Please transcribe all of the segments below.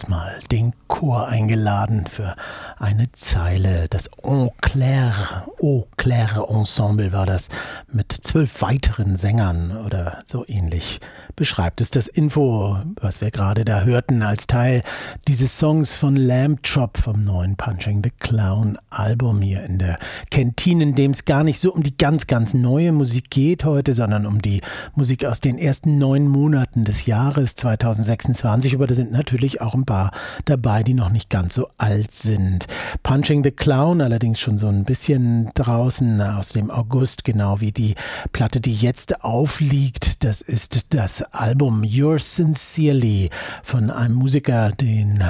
diesmal den Chor eingeladen für eine Zeile. Das Eau Claire Ensemble war das, mit 12 weiteren Sängern oder so ähnlich beschreibt es das Info, was wir gerade da hörten, als Teil dieses Songs von Lamb Chop vom neuen Punching the Clown Album hier in der Kantine, in dem es gar nicht so um die ganz neue Musik geht heute, sondern um die Musik aus den ersten 9 Monaten des Jahres 2026. Aber da sind natürlich auch ein paar dabei, die noch nicht ganz so alt sind. Punching the Clown allerdings schon so ein bisschen draußen aus dem August, genau wie die Platte, die jetzt aufliegt. Das ist das Album Yours Sincerely von einem Musiker, den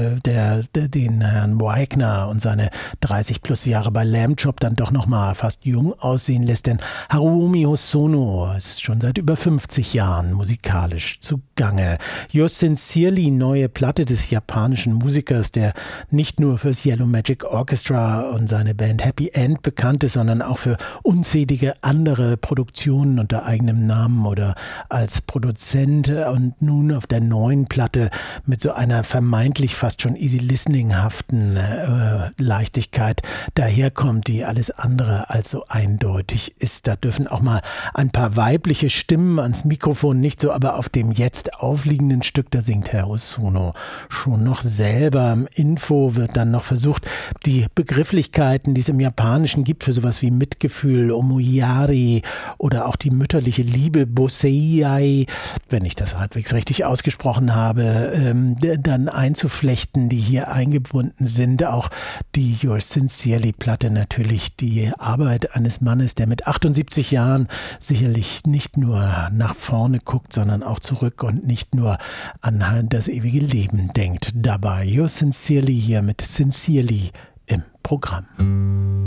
Herrn Wagner und seine 30 plus Jahre bei Lamb Chop dann doch noch mal fast jung aussehen lässt, denn Haruomi Hosono ist schon seit über 50 Jahren musikalisch zugange. Yours Sincerely, neue Platte des japanischen Musikers, der nicht nur fürs Yellow Magic Orchestra und seine Band Happy End bekannt ist, sondern auch für unzählige andere Produktionen unter eigenem Namen oder als Produzent, und nun auf der neuen Platte mit so einer vermeintlich fast schon easy-listening-haften Leichtigkeit daherkommt, die alles andere als so eindeutig ist. Da dürfen auch mal ein paar weibliche Stimmen ans Mikrofon, nicht so aber auf dem jetzt aufliegenden Stück, da singt Herr Hosono schon noch selber. Im Info wird dann noch versucht, die Begrifflichkeiten, die es im Japanischen gibt für sowas wie Mitgefühl, Omoyari oder auch die mütterliche Liebe, Boseiai, wenn ich das halbwegs richtig ausgesprochen habe, dann einzuflechten, die hier eingebunden sind. Auch die Yours Sincerely Platte natürlich die Arbeit eines Mannes, der mit 78 Jahren sicherlich nicht nur nach vorne guckt, sondern auch zurück und nicht nur an das ewige Leben denkt dabei. Yours Sincerely hier mit Sincerely im Programm.